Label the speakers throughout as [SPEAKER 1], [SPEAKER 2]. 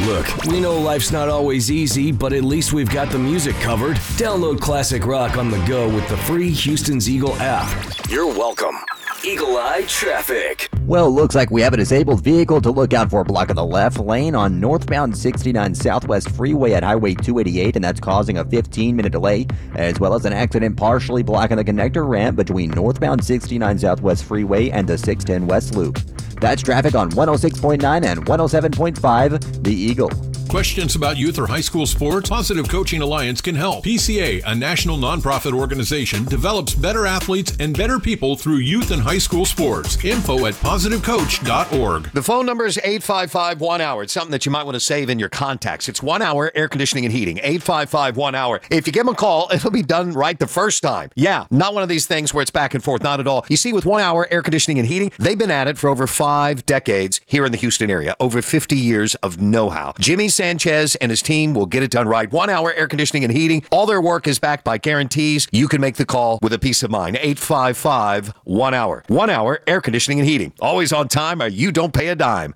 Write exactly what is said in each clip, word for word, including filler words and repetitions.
[SPEAKER 1] Look, we know life's not always easy, but at least we've got the music covered. Download classic rock on the go with the free Houston's Eagle app. You're welcome. Eagle Eye Traffic.
[SPEAKER 2] Well, looks like we have a disabled vehicle to look out for. Blocking the left lane on northbound sixty-nine Southwest Freeway at Highway two eighty-eight, and that's causing a fifteen minute delay, as well as an accident partially blocking the connector ramp between northbound sixty-nine Southwest Freeway and the six ten West Loop. That's traffic on one oh six point nine and one oh seven point five, The Eagle.
[SPEAKER 3] Questions about youth or high school sports? Positive Coaching Alliance can help. P C A, a national nonprofit organization, develops better athletes and better people through youth and high school sports. Info at positive coach dot org.
[SPEAKER 4] The phone number is eight five five one hour. It's something that you might want to save in your contacts. It's one hour air conditioning and heating. eight five five one hour. If you give them a call, it'll be done right the first time. Yeah, not one of these things where it's back and forth. Not at all. You see, with one hour air conditioning and heating, they've been at it for over five decades here in the Houston area. Over fifty years of know-how. Jimmy Sanchez and his team will get it done right. One hour air conditioning and heating. All their work is backed by guarantees. You can make the call with a peace of mind. eight five five one hour. One hour air conditioning and heating. Always on time or you don't pay a dime.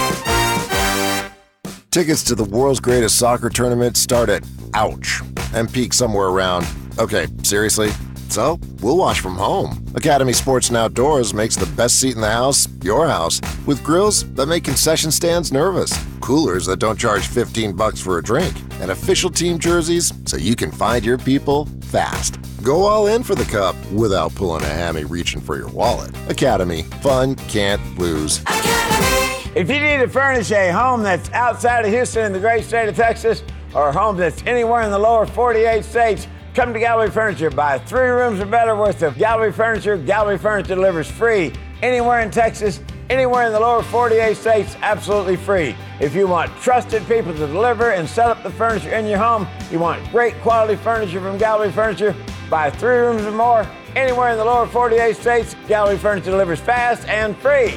[SPEAKER 5] Tickets to the world's greatest soccer tournament start at, ouch, and peak somewhere around, okay, seriously? So, we'll watch from home. Academy Sports and Outdoors makes the best seat in the house your house, with grills that make concession stands nervous, coolers that don't charge fifteen bucks for a drink, and official team jerseys so you can find your people fast. Go all in for the cup without pulling a hammy reaching for your wallet. Academy. Fun can't lose.
[SPEAKER 6] Academy. If you need to furnish a home that's outside of Houston in the great state of Texas, or a home that's anywhere in the lower forty-eight states, come to Gallery Furniture. Buy three rooms or better worth of Gallery Furniture. Gallery Furniture delivers free anywhere in Texas, anywhere in the lower forty-eight states, absolutely free. If you want trusted people to deliver and set up the furniture in your home, you want great quality furniture from Gallery Furniture, buy three rooms or more, anywhere in the lower forty-eight states, Gallery Furniture delivers fast and free.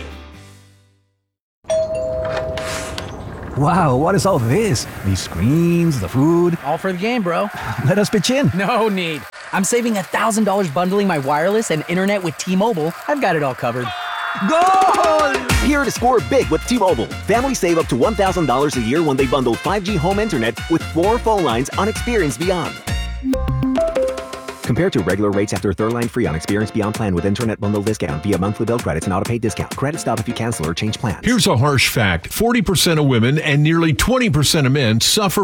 [SPEAKER 7] Wow, what is all this? These screens, the food.
[SPEAKER 8] All for the game, bro.
[SPEAKER 7] Let us pitch in.
[SPEAKER 8] No need. I'm saving one thousand dollars bundling my wireless and internet with T-Mobile. I've got it all covered.
[SPEAKER 7] Goal!
[SPEAKER 9] Here to score big with T-Mobile. Families save up to one thousand dollars a year when they bundle five G home internet with four phone lines on Experience Beyond. Compared to regular rates after third line free on Experience Beyond plan with internet bundle discount via monthly bill credits and auto-pay discount. Credit stop if you cancel or change plans.
[SPEAKER 3] Here's a harsh fact. forty percent of women and nearly twenty percent of men suffer